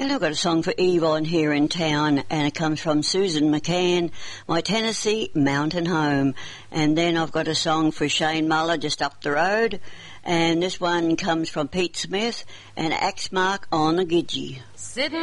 Then I've got a song for Yvonne here in town, and it comes from Susan McCann, My Tennessee Mountain Home. And then I've got a song for Shane Muller just up the road, and this one comes from Pete Smith and Axe Mark on the Gidgee. Sitting